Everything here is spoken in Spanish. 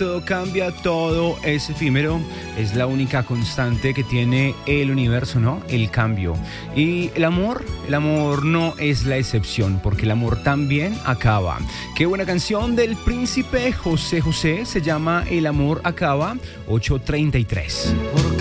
todo cambia, todo es efímero. Es la única constante que tiene el universo, ¿no? El cambio. Y el amor no es la excepción, porque el amor también acaba. Qué buena canción del príncipe José José, se llama El amor acaba, 8:33.